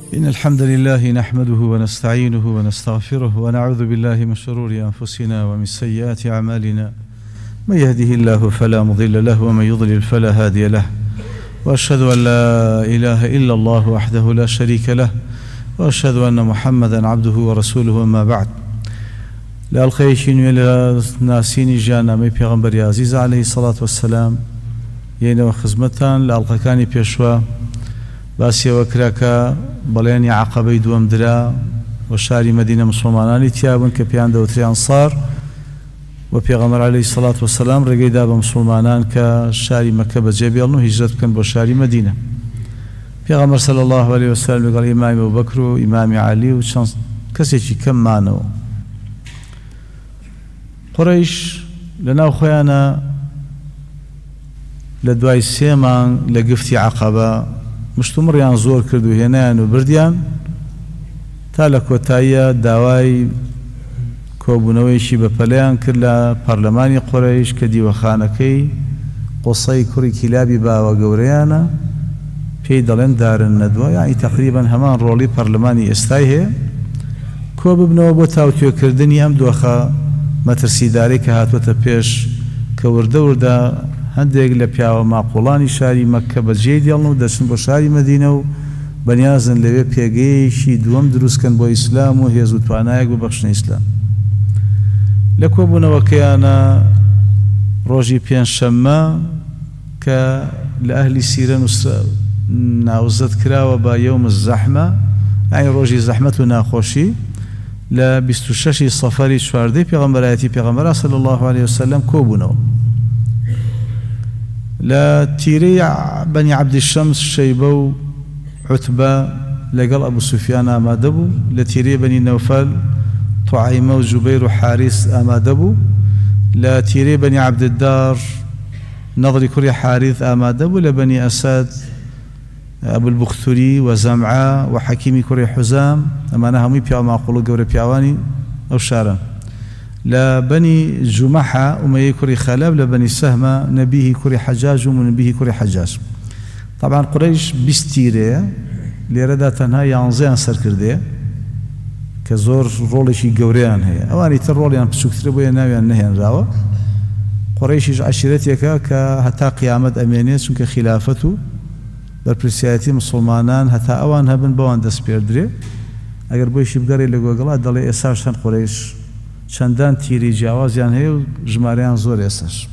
إن الحمد لله نحمده ونستعينه ونستغفره ونعوذ بالله من شرور أنفسنا ومن سيئات أعمالنا من يهده الله فلا مضل له ومن يضلل فلا هادي له وأشهد أن لا إله إلا الله وحده لا شريك له وأشهد أن محمدا عبده ورسوله وما بعد لألقيشين إلى ناسين جانا مي پیغمبر عزيز عليه الصلاة والسلام يعني وخزمتان لألقكاني بيشوا باسی وكراكا بلياني عقبي دوام درا وشاري مدينة مسلماناني تيابن كبيان دوتري أنصار وبيغمر عليه الصلاة والسلام رقي دابا مسلمانان كشاري مكة بجيبيلنو هجرت كان بشاري مدينة بيغمر صلى الله عليه وسلم قال إمام أبو بكر وإمام علي وشان كسيشي كم مانو قريش لنا أخوانا لدواي سيمان لقفتي عقبة مشتمڕیان زۆر کرد و هێنایان و بردیان تا لە کۆتاییە داوای کۆبوونەوەیشی بەپەلەیان کرد لە پەرلەمانی قوڕەیش کە دیوەخانەکەی قوسەی کوڕی کیلابی باوە گەورەیانە پێی دەڵێن دارن نەدووە یعنی تەقریبەن هەمان ڕۆڵی پەرلەمانی ئێستای هەیە کۆ ببنەوە بۆ تاوتوێکردنی ئەم دۆخە مەترسیدارەی کە هاتووەتە پێش کە وردە وردە هەندێک لە پیاوە ماقوڵانی شاری مەککە بەجێی دێڵن و دەچن بۆ شاری مەدینە و بەنیازن لەوێ پێگەیەکی دووەم دروستکەن بۆ ئیسلام و هێز و توانایەک ببەخشنە ئیسلام لە کۆبوونەوەکەیانە ڕۆژی پێنجشەممە کە لە ئەهلی سیرە ناوزەت کراوە بە یەوم الزەحمە یعنی ڕۆژی زەحمەت و ناخۆشی لە 26 سەفەری چواردەی پێغەمبەرایەتی پێغەمبەر صلی الله عليه وسلم کۆبوونەوە لا تيري بني عبد الشمس شيبة عتبة لقل أبو سفيان آمادبو لتيري بني نوفل طعيمة وزبير وحارث آمادبو لا تيري بني عبد الدار نضر كري حارث آمادبو لبني أسد أبو البختري وزمعة وحكيمي كري حزام أما نهمي بيا ما قولوا قوري بياواني أو شارع لبني جمحة أمي كري خلاب لبني سهمة نبيه كري حجاج ونبيه كري حجاج طبعا قريش بستيري ليردا تنها يانزيان سركردي كزور رولشي قوريان هي اواني تروليان بسوكتر بويا ناويان نهيان راوا قريش عشيرتيكا كهتا قيامة أمينية چونك خلافته برپرسياتي مسلمانان هتا اوان هبن بوان دست بيردري اگر بويشي بقري لقوقلا دالي اساشتان قريش چەندان تیری جیاوازیان هەیە و ژمارەیان زۆر ئێستاش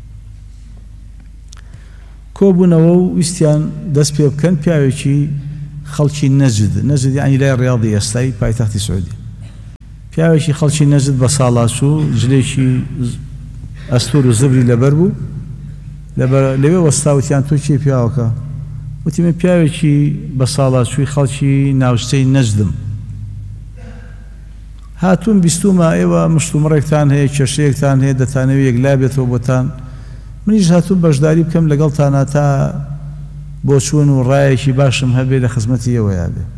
کۆبوونەوە و ویستیان دەست پێ بکەن پیاوێکی خەڵکی نەجد یعنی لای ڕیاضی ئێستای پایتەختی سعودی پیاوێکی خەڵکی نەجد بە ساڵاچوو جلێکی ئەستور و زبری لەبەر بوو لەوێ وەستاوتیان تۆ چی پیاوەکە وتی من پیاوێکی بە ساڵاچووی خەڵکی ناوچەی نەجدم هاتون بیستومە ئێوە مشتومڕێکتان هەیە کێشەیەکتان هەیە دەتانەوێت یەک لابێتەوە بۆتان منیش هاتوون بەشداری بکەم لەگەڵتانە تا بۆ چوون و ڕایەکی باشم هەبێ لە خزمەتی ئێوەیە بێ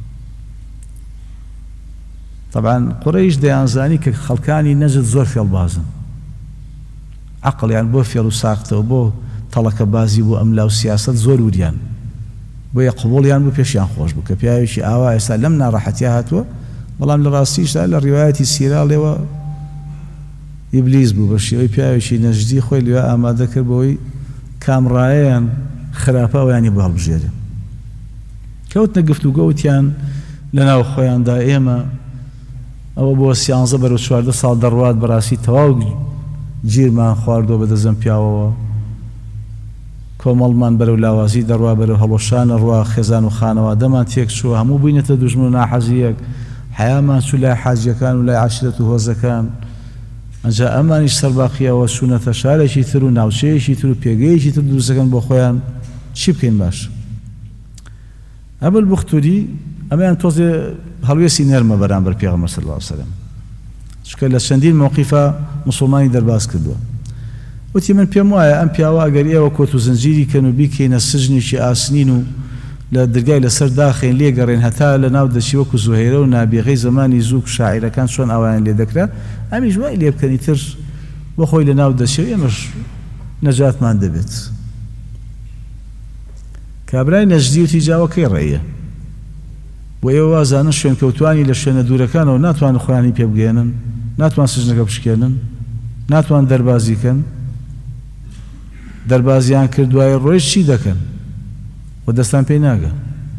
طبعا قوڕەیش دەیانزانی کە خەڵکانی نەجد زۆر فێڵبازن عەقڵیان بۆ فێڵ و ساختەوە بۆ تەڵەکە بازی بۆ ئەملا و سیاسەت زۆر وریان بۆیە قبوڵیان بۆ پێشیان خۆش بوو کە پیاوێکی ئاوا ئێستا لەم ناڕەحەتیە هاتووە بەڵام لە ڕاستیشدا لە ڕیوایەتی سیراڵێەوە ئیبلیس بوو بە شێوەی پیاوێکی نەجدی خۆی لێوە ئامادە کرد بۆی کامڕایەیان خراپە ئەویانی بۆ هەڵبژێرێ کەوتنە گفتوگۆوتیان لەناو خۆیاندا ئێمە ئەوە بۆ 13 بەرەو 14 ساڵ دەڕوات بەڕاستی تەواو گیرمان خواردۆ بەدەزەم پیاوەوە کۆمەڵمان بەرەو لاوازی دەڕوا بەرەو هەڵۆشانە ڕوا خێزان و خانەوادەمان تێک چووە هەموو بووینەتە دوژمن و ناحەزیەک حیامان چوو لای حاجیەکان و لای عاشرەت و هۆزەکان ئەنجا ئەمانیش سەرباقیەوە چوونەتە شارێکی تر و ناوچەیەکی تر و پێگەیەکی تر دروستەکەن بۆ خۆیان چی بکەین باش ئەبول بختوری ئەمەیان تۆزێ هەڵوێستی نەرمە بەرامبەر پێغەمبەر صلی الله علیه وسلم چونکە لە چەندین موقیفە مسلمانی دەرباز کردووە وتی من پێم وایە ئەم پیاوە ئەگەر ئێوە کۆت و زنجیری کەن و بیکەینە سژنێکی ئاسنین و لە دەرگای لەسەر داخێن لێگەڕێن هەتا لە ناو دەچی وەکو زوهەیرە و نابێغەی زمانی زووک شاعیرەکان چۆن ئەویان لێ دەکرا ئەمیش وای لێ بکەنی تر بۆ خۆی لە ناو دەچێ ئێمەش نەجاتمان دەبێت کابرای نەجدی و تیجاوەکەی ڕێیە بۆ ئێوە وازانن شوێنکەوتوانی لە شوێنە دوورەکانەوە ناتوانن خۆیانی پێ بگێنن، ناتوان سژنەکە بشکێنن، ناتوان دەربازیکەن. دەربازیان کردوایە ڕۆیش چی دەکەن؟ خۆ دەستان پێی ناگە،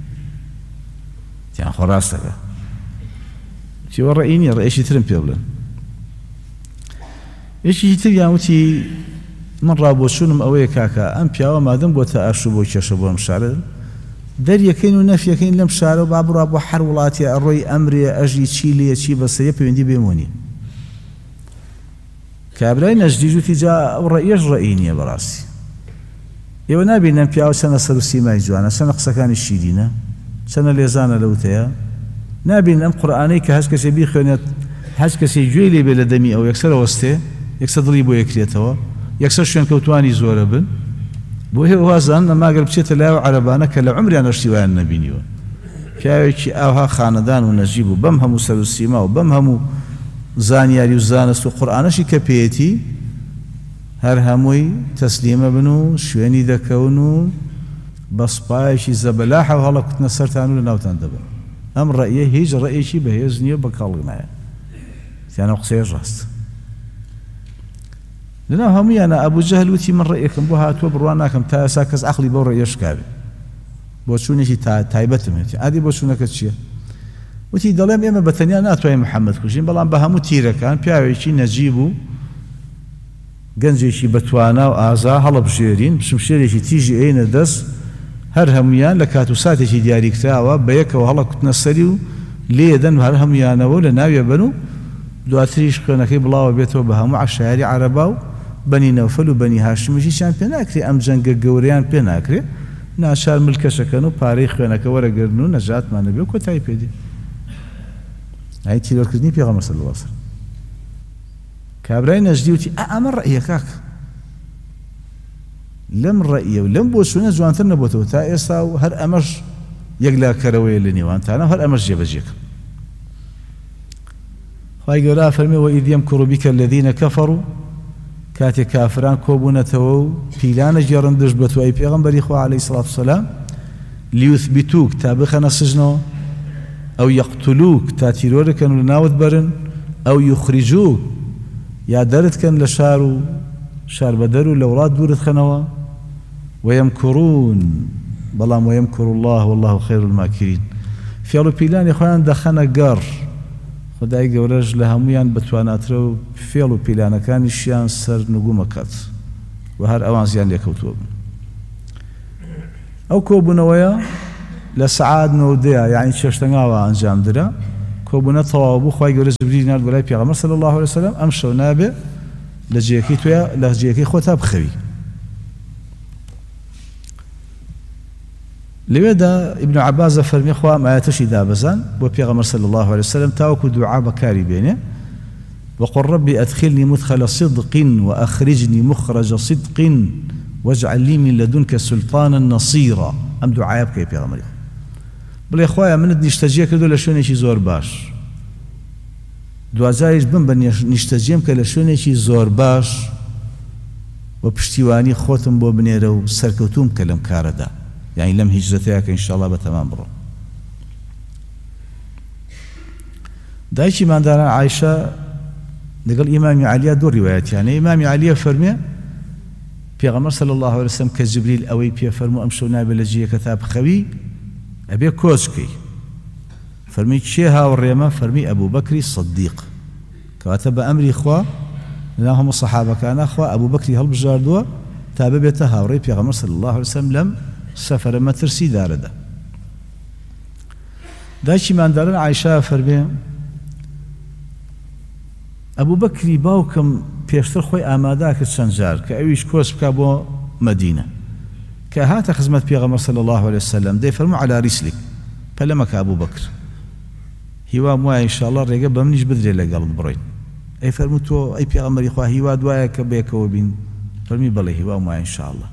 تیان خۆ ڕاستەکە. چیوە ڕێی نییە، ڕێیشی ترم پێ بڵێن. یەکی تریان وتی من ڕابۆچوونم ئەوەیە کاکە ئەم پیاوە مادەم بۆتە ئاشو بۆ کێشە بۆ ئەم شارە دەریەکەین و نەفیەکەین لەم شارە و با بڕا بۆ هەر وڵاتی ئەڕۆی ئەمرێ ئەژی چی لێ چی بەسەیە پەیوەندی بێمونی. کابرای نەجدی وتی جا ئەو ڕێیەش ڕێی نییە بەڕاستی. ئێوە نابینن پیاوە چەندە سەر و سیمای جوانە، چەندە قسەکانی شیرینە، چەندە لێزانە لەوتەیە. نابین ئەم قورئانەی کە هەچ کەسێ بیخوێنێت، هەچ کەسێ گوێی لێ بێ لە دەمی ئەو یەکسەر وەستێ، یەکسەر دڵی بۆ یەکرێتەوە، یەکسەر شوێنکەوتوانی زۆرە بن. بۆ هێ وازان ئەماگەر بچێتە لایەوە عەرەبانە کە لە عومریان هەشتیوایان نەبینیوە. پیاوێکی ئاوها خانەدان و نەجیب و بەم هەموو سەر و سیما و بەم هەموو زانیاری و زانست و قورئانەشی کە پێیەتی هەر هەمووی تەسلیمە بن و شوێنی دەکەون و بە سوپایەکی زەبەلاحە و هەڵەکوتنە سەرتان و لە ناوتان دەبن. ئەم ڕێیە هیچ ڕێیەکی بەهێز نییە، بەکاڵ نایە، یانە قسەیەش ڕاستە. لەناو هەموویانە ئەبوو جەهل وتی من ڕێیەکەم بۆ هاتووە بڕوان ناکەم تا ئێستا کەس عەقلی بەو ڕێیە شکاوێ، بۆ چوونێکی تایبەتم هێتی. ئادی بۆ چوونەکە چییە؟ وتی دەڵێم ئێمە بەتەنیا ناتوانین محەممەد کوژین، بەڵام بە هەموو تیرەکان پیاوێکی نەجیب و گەنجێکی بەتوانا و ئازا هەڵەبژێرین، شمشێرێکی تیژی ئەینە دەست، هەر هەمویان لە کات و ساتێکی دیاریکراوە بە یەکەوە هەڵەکوتنە سەری و لێدەن هەر هەمویانەوە لە ناویە بن و دواتریش خوێنەکەی بڵاوە بێتەوە بە هەموو عەشایری عەرەبا و بەنی نەوفەل و بەنی هاشمیشیان پێ ناکرێ، ئەم جەنگە گەورەیان پێ ناکرێ، ناچار ملکەشەکەن و پارەی خوێنەکە وەرەگرن و نەجاتمانە بێ و کۆتایی پێدێ. ئای تیرۆرکردنی پێغەمبەر صلی الله علیه وسلم. کابرای نەجدی وتی ئەمە ڕێیە کاکە، لەم ڕێیە و لەم بۆ چوونە جوانتر نەبووتەوە تا ئێستا و هەر ئەمەش یەک لاکەرەوەیە لە نێوانتانە، هەر ئەمەش جێبەجێکە. خوای گەورە فەرمێ وەئیذ یەمکوڕ بیکە الەذینە کەفەڕوا، کاتێک کافران کۆبوونەتەوە و پیلانە گێڕن دژ بە تۆ ئەی پێغەمبەری خوا عەلەیهی سەڵات وسەلام لیوثبیتوک تا بخەنە سژنەوە، ئەو یەقتولوک تا تیرۆرەکەن و لە ناوت بەرن، ئەو یوخریجوک یا دەرتکەن لە شار و شار بەدەر و لە وڵات دوورت خەنەوە. وەیەمکوڕون، بەڵام وەیەمکوڕ الله والله خەیر الماکرین. فێڵ و پیلانی خۆیان دەخەنە گەڕ، خدای گەورەش لە هەمویان بەتواناترە و فێڵ و پیلانەکانیشیان سەر نگومەکات و هەر ئەوان زیان لێکەوتووە بن. ئەو کۆبوونەوەیە لە سەعات 9 یعنی چێشتەنگاوە ئەنجام درا، کۆبوونە تەواو بوو. خوای گەورە جبریل نارد بۆ لای پێغەمبەر صلی الله علیه وسلم ئەم شەو نابێ لە جێیەکەی تۆیە لە جێیەکەی خۆتا بخەوی. لەوێدا ئیبن عەباس فەرمی خوا ئایەتەشی دابەزان بۆ پێغەمبەر صلی الله علیه وسلم تاوەکو دوعا بەکاری بێنێ، وقل ربي أدخلني مدخل صدق وأخرجني مخرج صدق واجعل لي من لدنك سلطانا نصيرا. ئەم دوعایە بکەی پێغەمبەری بڵێ خوایە منت نیشتەجێ کردو لە شوێنێکی زۆر باش، دوازاریش بم بە نیشتەجێم کە لە شوێنێکی زۆر باش و پشتیوانی خۆتم بۆ بنێرە و سەرکەوتوم کە لەم کارەدا، یعنی لەم هیجرەتەیە کە ئینشاءالله بەتەمام بڕۆ. دایکی مانداران عایشە لەگەڵ ئیمامی عەلیە دوو ڕیوایەتیانەیە. ئیمامی عەلیە فەرمێ پێغەمبەر صلی الله علیه وسلم کە جبریل ئەوەی پێ فەرموو ئەم شەو نابێت لە جێیەکە تا بخەوی، ئەبێ کۆچکەی. فەرمی کێ هاوڕێمە؟ فەرمی ئەبوو بەکری سەدیق، کەواتە بە ئەمری خوا لەناو هەموو سەحابەکانە خوا ئەبوو بەکری هەڵبژاردووە تا ببێتە هاوڕێی پێغەمبەر صلی الله علیه وسلم لەم سەفەرە مەترسی دارەدا. دایکی مانداران عایشە فەرمێ ئەبوو بەکری باوکم پێشتر خۆی ئامادا کرد چەند جار کە ئەویش کۆچ بکا بۆ مەدینە، کە هاتە خزمەت پێغەمبەر صلی الله علیه وسلم دەی فەرموو عەلا ریسلیک، پەلەمەکە ئەبوو بەکر، هیوام وایە ئینشاءالله ڕێگە بە منیش بدرێ لەگەڵت بڕۆین. ئەی فەرموو تۆ ئەی پێغەمبەری خوا هیواد وایە کە بێکەوە بین؟ فەرمی بەڵێ هیوام وایە ئینشاءالله.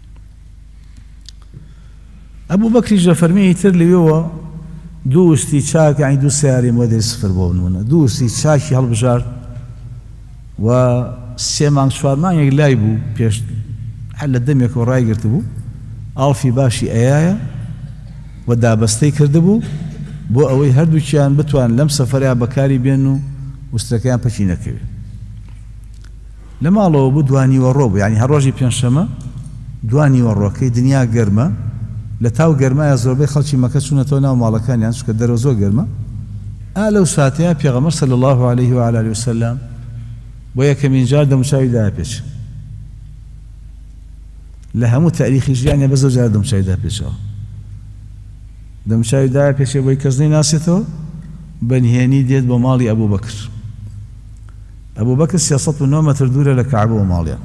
ئەبوو بەکریش فەرمی تر لەوێەوە دوو وشتی چاک، یعنی دوو سیارەی مۆدێلی سفر بۆ بنمونە، دوو وشتی چاکی هەڵبژارد و 3 مانگ 4 مانگێک لای بوو پێش هەر لە دەمێکەوە ڕایگرت بوو، ئاڵفی باشی ئەیایە و دابەستەی کردبوو بۆ ئەوەی هەردووکیان بتوان لەم سەفەریا بەکاری بێن و وستەکەیان پەچی نەکەوێت. لە ماڵەوە بوو دوانی وەڕۆ بوو، یعنی هەر ڕۆژی پێنجشەمە دوانی وەڕۆکەی دنیا گەرمە، لە تاو گەرمایە زۆربەی خەڵکی مەکە چوونەتەوە ناو ماڵەکانیان چونکە دەرەوە زۆر گەرمە. لەو ساتەیە پێغەمبەر صلی الله عليه وعلى آله وسلم بۆ یەکەمین جار دەموچاوی داپێچ. لە هەموو تاریخی ژیانیا بە زەو جار دەموچاوی داپێچەوە. دەموچاوی داپێچێ بۆی کەس نەیناسێتەوە، بەنهێنی دێت بۆ ماڵی ئەبوو بەکر. ئەبوو بەکر 309 مەتر دوورە لە کەعبەوە ماڵیان.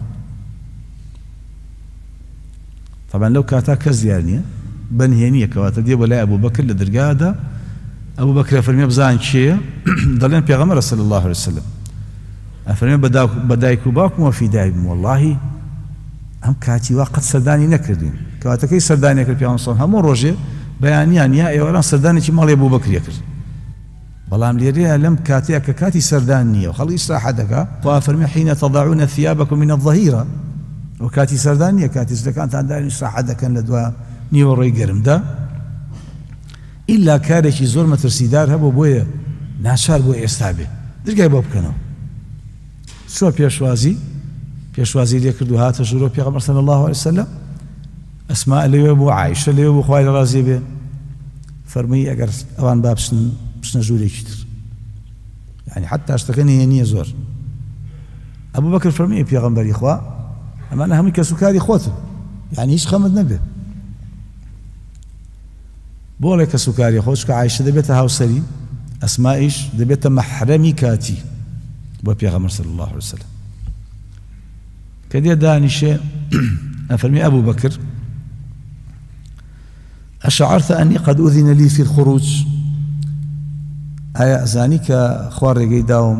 طبعا لەو کاتا کەس دیار نییە، بەنهێنیە کەواتە دێ بە لای ئەبوو بەکر لە دەرگادا. ئەبوو بەکر فەرمێ بزان کێیە؟ دەڵێن پێغەمبەرە صلی الله عليه وسلم. ئەفەرمێ بە دایک و باوکم وەفیدای بووم، وەڵڵاهی ئەم کاتی وا قەت سەردانی نەکردوین. کەواتەکەی سەردانی کرد پێغەمبەر صلی هەموو ڕۆژێ بەیانیان یا ئێوەران سەردانێکی ماڵی ئەبوو بەکریە کرد. بەڵام لێرەیە لەم کاتەیە کە کاتی سەردان نییە و خەڵکی ئیستراحە دەکا، خوا فەرمێ حینە تەضەعون ثیابەکم من الظهیرە، و کاتی سەردان نییە، کاتی سەردەکانتان دارین ئیستراحە دەکەن لە دوا نیوەڕۆی گەرمدا. ئیلا کارێکی زۆر مەترسیدار هەبوو بۆیە ناچار بۆ ئێستا بێ دەرگای بۆ بکەنەوە. چوە پێشوازی لێ کرد و هاتە ژوورۆ پێغەمبەر صلی الله عليه وسلم. ئەسما لەوێ بوو، عایشە لەوێ بوو، خوای لە ڕازی بێ. فەرمووی ئەگەر ئەوان با بچنە ژوورێکی تر، یعنی حتا شتەکە نهێنیە زۆر. ئەبوو بەکر فەرمووی پێغەمبەری خوا ئەمانە هەمووی کەسوکاری خۆتن، یعنی هیچ خەمت نەبێ. بۆڵێ کەسوکاری خۆ، چکە عایشە دەبێتە هاوسەری، ئەسمائیش دەبێتە مەحرەمی کاتی بۆ پێغەمبەر صلی الله عليه وسلم. کە دێ دانیشێ ئەفەرمی ئەبوو بەکر أشعرت أني قد أذن لي في الخروج؟ ئایا ئەزانی کە خوا ڕێگەی داوم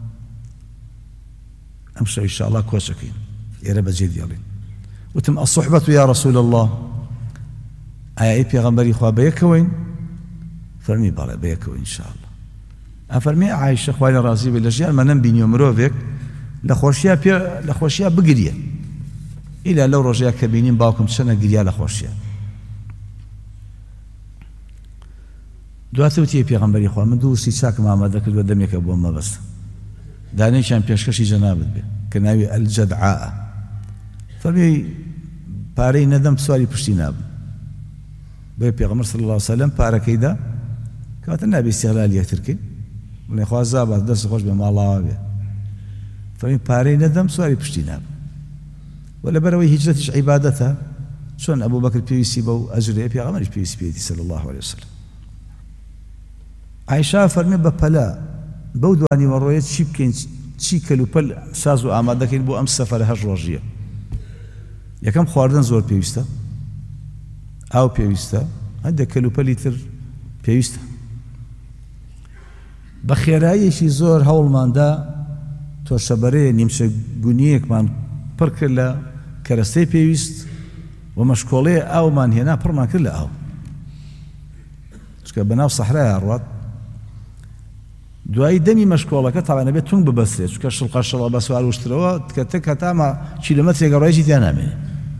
ئەم شەو ئینشاءالله کۆچەکەین، ئێرە بەجێ دیاڵێن. وتم الصحبة يا رسول الله، ئایا ئەی پێغەمبەری خوا بەیەکەوەین؟ فەرمی بەڵێ بەیەکەوە ئینشاءالله. ئەفەرمێ عایشە خوای لە ڕازی بێ لە ژیانمە نەمبینیوە مرۆڤێک لە خۆشیە بگریە ئیلا لەو ڕۆژەیە کە بینیم باوکم چەنە گریا لە خۆشیە. دواتر وتی پێغەمبەری خوا من دوو سی چاکم ئامادە کردووە دەمێکە بۆم مەبەستە، دانەیەکیان پێشکەشی جەنابەت بێ کە ناوی ئەلجەدعاءە. فەرمی پارەی نەدەم سواری پشتی نابم. بۆیە پێغەمبەر صلی الله عليه وسلم پارەکەی دا، کەواتە نابێ ئیستیغلالی یەکترکەین، بڵێ خوا زابات دەست خۆش بێ ماڵاوە بێ. فەرمی پارەی نەدەم سواری پشتی نابم. و لەبەرەوەی هیجرەتیش عیبادەتە، چۆن ئەبوو بەکر پێویستی بەو ئەجرەیە پێغەمبەریش پێویستی پێیەتی صلی الله عليه وسلم. عایشە فەرمێ بە پەلا بەو دوانی وەڕۆیە چی بکەین، چی کەلوپەل ساز و ئامادە دەکەین بۆ ئەم سەفەرە 8 ڕۆژیە. یەکەم خواردن زۆر پێویستە، ئاو پێویستە، هەندێک کەلوپەلی تر پێویستە. بە خێراییەکی زۆر هەوڵماندا تۆشەبەرەیە نیمچە گونیەکمان پڕ کرد لە کەرەستەی پێویست و مەشکۆڵەیە ئاومان هێنا پڕمان کرد لە ئاو، چکە بەناو سەحرایە ڕوات. دوایی دەمی مەشکۆڵەکە تاوانە بێت تونگ ببەسترێت، چکە شڵقە شڵە بە سوار وشترەوە کەتە کەتامە کیلۆمەترێک ڕێژی تیان نامێنێ.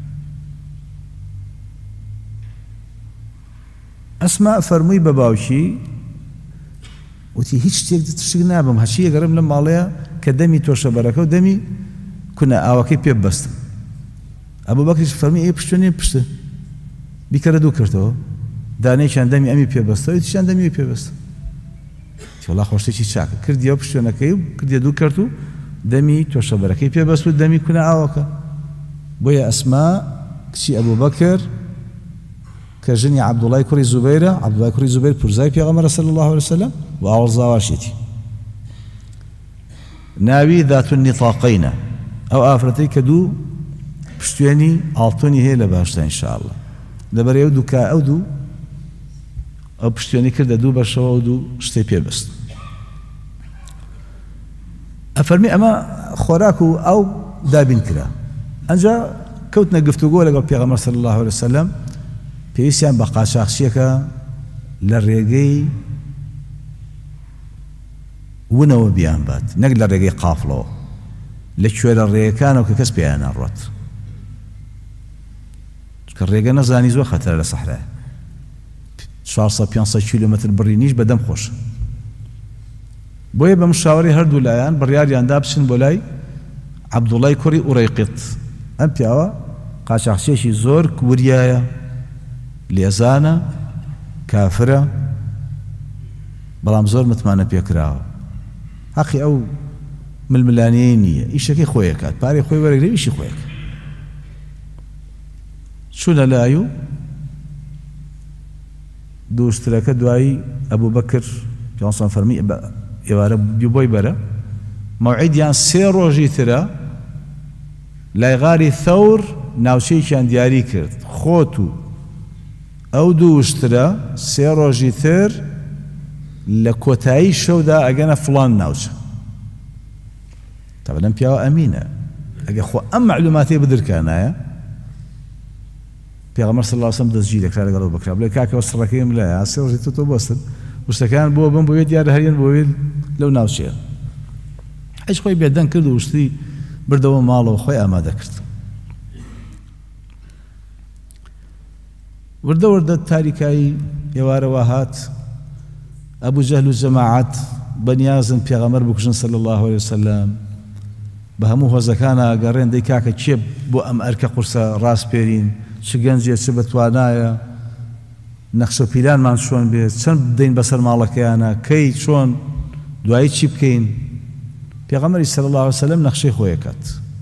ئەسما فەرمووی بە باوکی وتی هیچ شتێک تشک نابم، هەچی ئەگەرم لەم ماڵەیە کە دەمی تۆشەبەرەکە و دەمی کونە ئاوەکەی پێ ببەستم. ئەبوو بەکریش فەرمی ئێ پشتێنێ پشتە بیکەرە دوو کردەوە، دانەیەکیان دەمی ئەمی پێبەستەوە، یەکیشیان دەمی پێبەستە. وەڵا خۆشتێکی چاکە کردیەوە پشتێنەکەی و کردیە دوو کرد و دەمی تۆشەبەرەکەی پێبەست و دەمی کونە ئاوەکە. بۆیە ئەسما کچی ئەبوو بەکر کە ژنی عەبدوڵای کوڕی زوبەیرە، عەبدوڵای کوڕی زوبەیر پورزای پێغەمبەرە صلی الله عليه وسلم و ئاوەڵزاواشێتی، ناوی ذات النطاقینە، ئەو ئافرەتەی کە دوو پشتێنی ئاڵتۆنی هەیە لە باشدا ئینشاءالله. لەبەرەوەی ئەو دوو ئەو دوو ئەو پشتێنی کردە دوو بەشەوە و دوو شتەی پێبەست. ئەفەرمی ئەمە خۆراک و ئەو دابین کرا. ئەنجا کەوتنە گفتوگۆ لەگەڵ پێغەمبەر صلی الله عليه وسلم، پێویستیان بە قاچاقچیەکە لە ڕێگەی ونەوە بیان بات، نەک لە ڕێگەی قافڵەوە، لە کوێرە ڕێگەکانەوە کە کەس پێیان ناڕوات، چکە ڕێگە نەزانی زۆر خەتەرە لە سەحرایە. 400-500 کیلومتر بڕی نیش بەدەم خۆشە. بۆیە بە مشاوەری هەردوو لایەن بڕیاریاندا بچن بۆ لای عەبدوڵای کوڕی ئوڕەیقیط. ئەم پیاوە قاچاقچێکی زۆر وریایە، لێزانە، کافرە، بەڵام زۆر متمانە پێکراوە. حەقی ئەو ململانەیە نییە، ئیشەکەی خۆی ئەکات، پارەی خۆی وەرەگرێ، ئیشی خۆی ئەکات. چوونە لای و دووشترەکە دوایی ئەبوو بەکر پیانسان فەرمی ئێوارە بۆی بەرە، مەوعیدیان 3 ڕۆژی ترە لای غاری ثەور ناوچەیەکیان دیاری کرد، خۆت و ئەو دووشترە 3 ڕۆژی تر لە کۆتایی شەودا ئەگەنە فڵان ناوچە. تەبەن ئەم پیاوە ئەمینە، ئەگە خۆ ئەم معلوماتی بدرکانایە پێغەمبەر صلی الله علیه و سلم دەستگیر دەکرا لەگەڵ بکرا بڵێ کاکەوە سڕەکەیم لایە 3 ڕۆژی تۆ بەستن وشتەکان بۆ بم بۆیە دیارە هەریان بۆیە لەو ناوچەیە. هیچ خۆی بێدەنگ کرد و وشتی بردەوە ماڵەوە خۆی ئامادە کرد. وردە وردە تاریکایی ئێوارەوە هات، ئەبوو جەهل و جەماعەت بەنیازن پێغەمبەر بکوژن صلی الله علیه وسلم، بە هەموو هۆزەکانە ئەگەڕێن دەی کاکە چێ بۆ ئەم ئەرکە قورسە ڕاست پێرین، چ گەنجێ چ بەتوانایە، نەخشە و پیلانمان چۆن بێت، چەند بدەین بەسەر ماڵەکەیانە، کەی چۆن دوایی چی بکەین. پێغەمبەری صلی الله علیه وسلم نەخشەی خۆی ئەکات.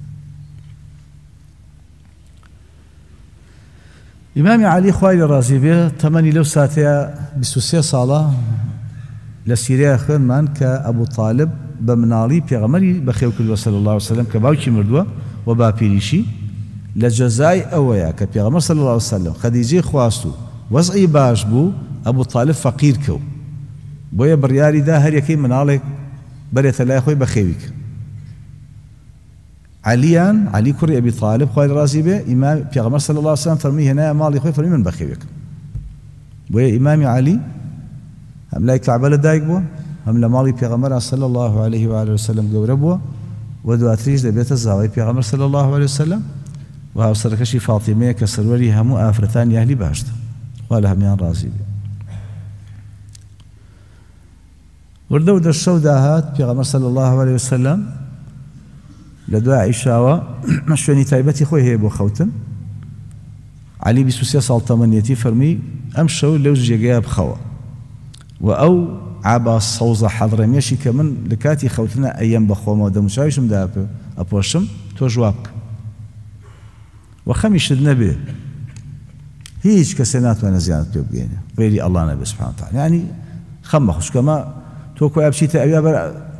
ئیمامی عەلی خوای لێ ڕازی بێ تەمەنی لەو ساتەیە 23 ساڵە لە سیرەیە خوێنمان کە ئەبوو طالب بە مناڵی پێغەمبەری بەخێو کردووە صلی الله علیه وسلم کە باوکی مردووە و باپیریشی لە جەزای ئەوەیە کە پێغەمبەر صلی الله علیه وسلم خەدیجەی خواست و وەزعی باش بوو، ئەبوو طالب فەقیر کەوت، بۆیە بڕیاریدا هەر یەکەی مناڵێک بەرێتە لای خۆی بەخێوی کرد. عەلیان، عەلی کوڕی ئەبی طالب خوای ڕازی بێ، ئیمام پێغەمبەر صلی الله علیه وسلم فەرمی هێنایە ماڵی خۆی فەرمی من بەخێوی کرد. بۆیە ئیمامی عەلی هەم لای کەعبە لەدایک بووە، هەم لە ماڵی پێغەمبەر صلی الله علیه و آله وسلم گەورە بووە و دواتریش دەبێتە زاوای پێغەمبەر صلی الله علیه وسلم و هاوسەرەکەشی فاتیمەیە کە سەروەری هەموو ئافرەتانی ئەهلی باشتە، خوا لە هەمویان ڕازی بێ. وردە و دەشەو داهات پێغەمبەر صلی الله علیه وسلم لە دوای عیشاوە شوێنی تایبەتی خۆی هەیە بۆ خەوتن. عەلی 23 ساڵ تەمەنیەتی فەرمی ئەم شەو لەو جێگەیە بخەوە و ئەو عاباس سەوزە حەضرەمیەشی کە من لە کاتی خەوتنە ئەیەم بەخۆمەوە دەموچاویشم دا ئەپۆشم تۆ ژواب بکە و خەمیشت نەبێ، هیچ کەسێ ناتوانێت زیانت پێ بگەێنێ غێری ئەڵڵا نەبێ سوبحانە وتەعالا. یعنی خەم مەخۆش کەمە تۆ کۆیا بچیتە ئەویا